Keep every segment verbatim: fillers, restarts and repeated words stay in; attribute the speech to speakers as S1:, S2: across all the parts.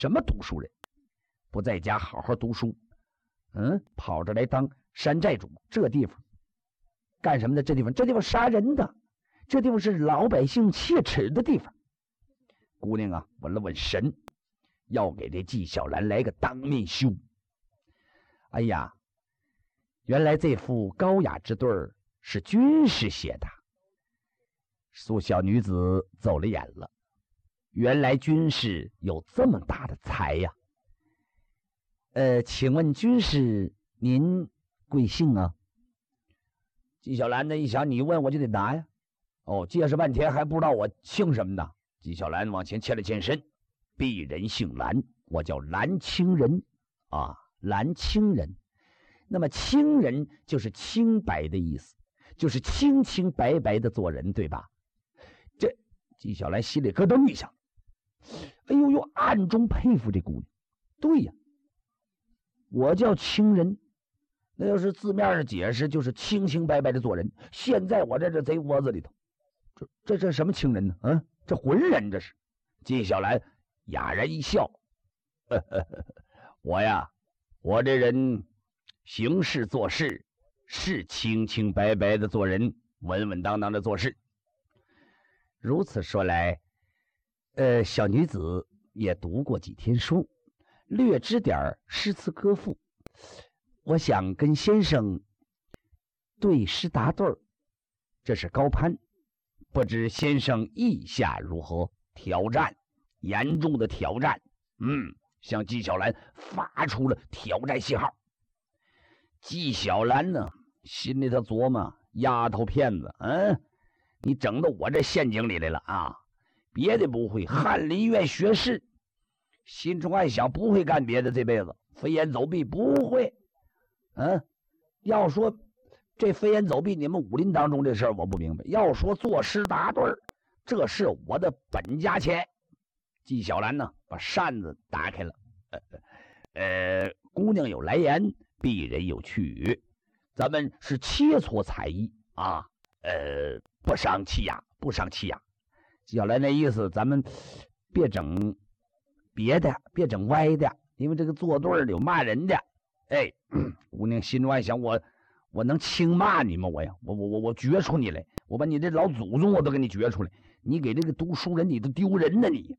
S1: 什么读书人？不在家好好读书，嗯，跑着来当山寨主，这地方干什么的？这地方，这地方杀人的，这地方是老百姓切齿的地方。姑娘啊，问了问神，要给这纪晓岚来个当面羞。哎呀，原来这副高雅之对儿是军师写的。苏小女子走了眼了，原来军师有这么大的才呀！呃，请问军师您贵姓啊？纪晓岚呢一想，你问我就得答呀。哦，介绍半天还不知道我姓什么呢。纪晓岚往前欠了欠身，鄙人姓蓝，我叫蓝清人啊，蓝清人。那么清人就是清白的意思，就是清清白白的做人，对吧？这纪晓岚心里咯噔一下，哎呦呦，暗中佩服这姑娘。对呀，我叫清人，那要是字面上解释就是清清白白的做人。现在我在这贼窝子里头，这这这什么清人呢？啊，这浑人这是。纪晓岚哑然一笑，呵呵呵，我呀，我这人行事做事是清清白白的做人，稳稳当当的做事。如此说来，呃，小女子也读过几天书，略知点诗词歌赋。我想跟先生对诗答对儿，这是高攀，不知先生意下如何？挑战，严重的挑战。嗯，向纪晓岚发出了挑战信号。纪晓岚呢，心里头琢磨：丫头片子，嗯，你整到我这陷阱里来了啊！别的不会，翰林院学士，心中暗想不会干别的，这辈子飞檐走壁不会。嗯，要说这飞檐走壁，你们武林当中这事儿我不明白。要说作诗答对儿，这是我的本家钱。纪晓岚呢，把扇子打开了。呃呃，姑娘有来言，鄙人有去语，咱们是切磋才艺啊，呃，不伤气雅，不伤气雅。纪晓岚那意思，咱们别整别的，别整歪的，因为这个作对的有骂人的。哎，姑娘心中暗想：我我能轻骂你吗？我呀，我我我我绝出你来，我把你这老祖宗我都给你绝出来，你给这个读书人你都丢人呢你。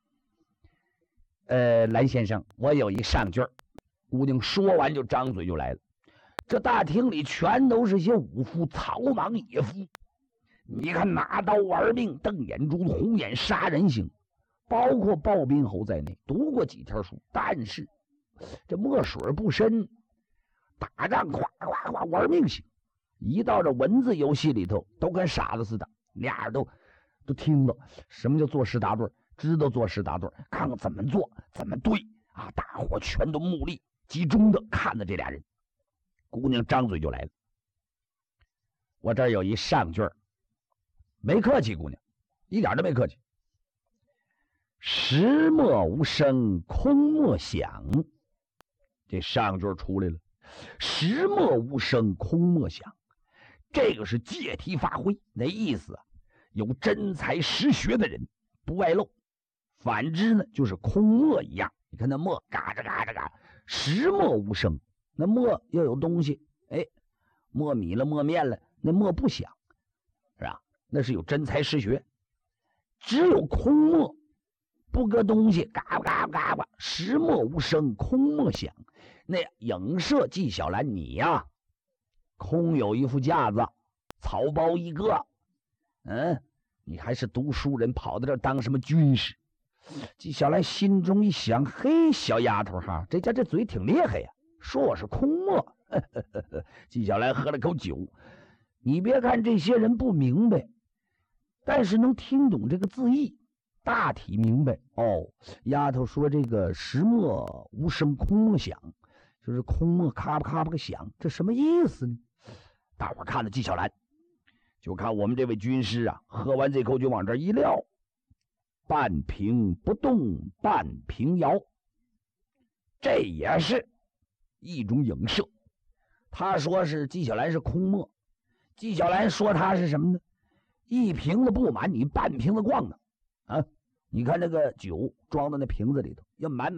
S1: 呃，蓝先生，我有一上句儿。姑娘说完就张嘴就来了。这大厅里全都是些武夫，草莽野夫。你看拿刀玩命、瞪眼珠子、红眼杀人型，包括鲍宾侯在内，读过几天书，但是这墨水不深，打仗夸夸夸玩命型。一到这文字游戏里头，都跟傻子似的，俩人都都听了什么叫作诗答对，知道作诗答对，看看怎么做怎么对啊！大伙全都目力集中的看着这俩人。姑娘张嘴就来了：我这儿有一上句儿，没客气，姑娘一点都没客气。石墨无声空墨响，这上句出来了。石墨无声空墨响，这个是借题发挥，那意思啊，有真才实学的人不外露，反之呢就是空墨一样。你看那墨嘎吱嘎吱嘎，石墨无声，那墨要有东西，哎，磨米了磨面了，那墨不响，是吧？那是有真才实学。只有空墨不搁东西，嘎巴嘎巴嘎巴，石墨无声空墨响。那影射纪晓岚你呀，空有一副架子，草包一个，嗯，你还是读书人，跑到这儿当什么军师？纪晓岚心中一想，嘿，小丫头哈，这家这嘴挺厉害呀，说我是空墨。呵呵呵呵，纪晓岚喝了口酒，你别看这些人不明白，但是能听懂这个字义，大体明白。哦，丫头说这个石墨无声空墨响，就是空墨咔吧咔吧个响，这什么意思呢？大伙看着纪晓岚，就看我们这位军师啊，喝完这口就往这一撂，半平不动半平摇，这也是一种影射。他说是纪晓岚是空墨，纪晓岚说他是什么呢？一瓶子不满，你半瓶子逛呢啊！你看那个酒装到那瓶子里头，要满满。